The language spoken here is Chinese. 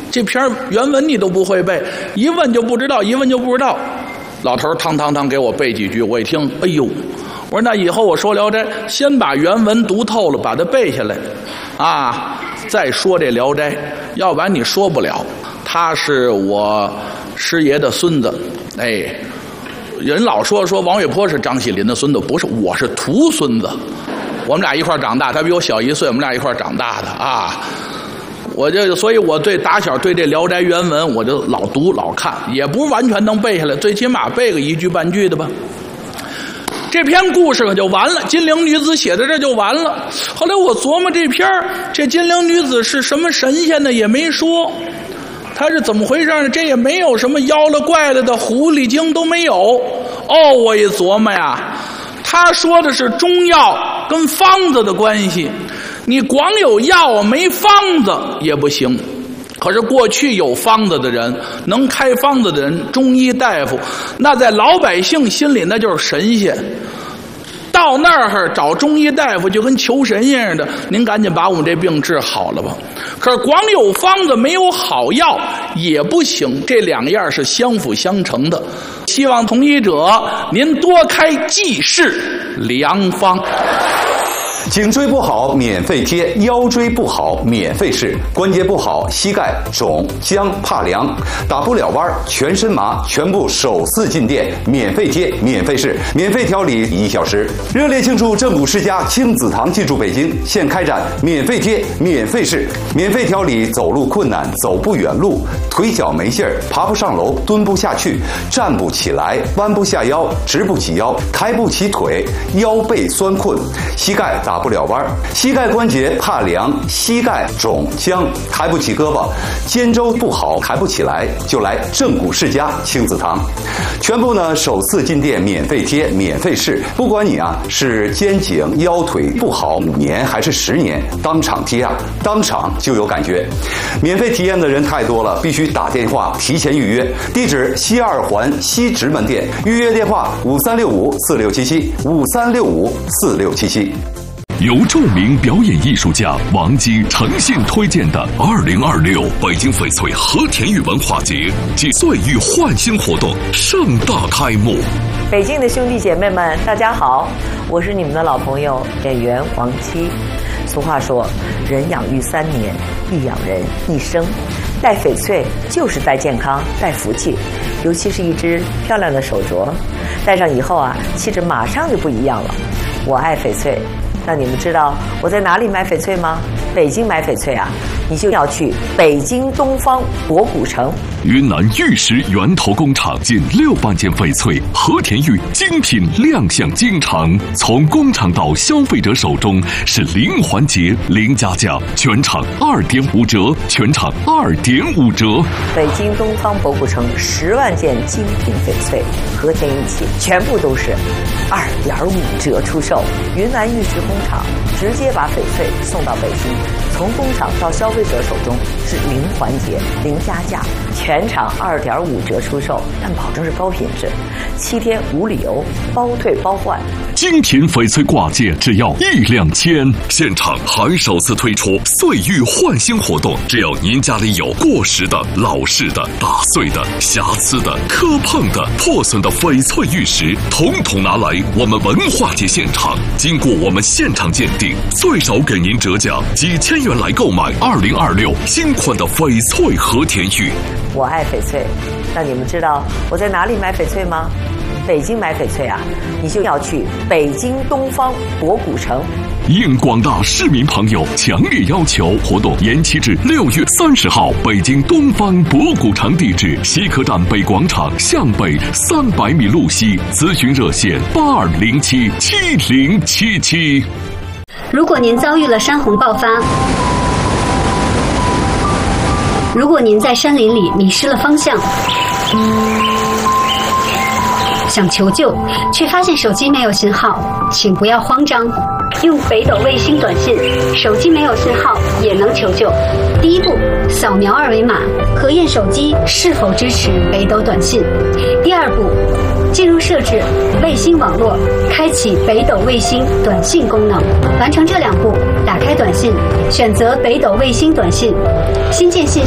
这篇原文你都不会背，一问就不知道，一问就不知道。老头汤给我背几句，我一听，哎呦，我说那以后我说《聊斋》，先把原文读透了，把它背下来，啊，再说这《聊斋》，要不然你说不了。他是我师爷的孙子，哎，人老说王月坡是张锡林的孙子，不是，我是徒孙子，我们俩一块长大，他比我小1岁，我们俩一块长大的啊。所以我打小对这《聊斋》原文我就老读老看，也不完全能背下来，最起码背个一句半句的吧。这篇故事可就完了，金陵女子写的这就完了。后来我琢磨这金陵女子是什么神仙呢，也没说。她是怎么回事呢？这也没有什么妖了怪了的狐狸精都没有。哦，我一琢磨呀，他说的是中药跟方子的关系。你光有药没方子也不行，可是过去有方子的人，能开方子的人，中医大夫，那在老百姓心里那就是神仙。到那儿找中医大夫就跟求神一样的，您赶紧把我们这病治好了吧。可是光有方子没有好药也不行，这两样是相辅相成的。希望同医者您多开济世良方。 颈椎不好免费贴，腰椎不好免费试，关节不好膝盖肿僵怕凉打不了弯全身麻，全部首次进店免费贴免费试免费调理1小时。热烈庆祝正骨世家亲子堂进驻北京，现开展免费贴免费试免费调理走路困难走不远路腿脚没劲儿爬不上楼蹲不下去站不起来弯不下腰直不起腰抬不起腿腰背酸困膝盖打不了弯，膝盖关节怕凉，膝盖肿僵，抬不起胳膊，肩周不好，抬不起来，就来正骨世家亲子堂。全部呢首次进店免费贴，免费试，不管你是肩颈腰腿不好5年还是10年，当场贴当场就有感觉。免费体验的人太多了，必须打电话提前预约。地址西2环西直门店，预约电话5365467753654677。 由著名表演艺术家王姬诚信推荐的2026北京翡翠和田玉文化节暨岁玉焕新活动盛大开幕。 北京的兄弟姐妹们，大家好，我是你们的老朋友演员王姬。俗话说，人养育3年，亦养人一生。戴翡翠就是戴健康，戴福气，尤其是一只漂亮的手镯，戴上以后气质马上就不一样了。我爱翡翠。那你们知道我在哪里买翡翠吗？北京买翡翠你就要去北京东方博古城。 云南玉石源头工厂近600件翡翠和田玉精品亮相京城，从工厂到消费者手中是零环节零加价，全场2.5折，全场2.5折。 北京东方博古城10万件精品翡翠和田玉器，全部都是2.5折出售。云南玉石工厂直接把翡翠送到北京，从工厂到消费者手中是零环节零加价，全场2.5折出售，但保证是高品质，7天无理由包退包换。 精品翡翠挂件只要1-2千，现场还首次推出岁玉焕新活动，只要您家里有过时的、老式的、打碎的、瑕疵的、磕碰的、破损的翡翠玉石，统统拿来我们文化节现场，经过我们现场鉴定，最少给您折价几千元来购买2026新款的翡翠和田玉。 我爱翡翠，那你们知道我在哪里买翡翠吗？北京买翡翠你就要去北京东方博古城。 应广大市民朋友强烈要求，活动延期至6月30号，北京东方博古城，地址西客站北广场向北300米路西，咨询热线82077077。 如果您遭遇了山洪爆发，如果您在山林里迷失了方向，想求救却发现手机没有信号，请不要慌张，用北斗卫星短信，手机没有信号也能求救。第一步，扫描2维码，核验手机是否支持北斗短信。第二步，进入设置卫星网络，开启北斗卫星短信功能。完成这2步，打开短信，选择北斗卫星短信，新建信息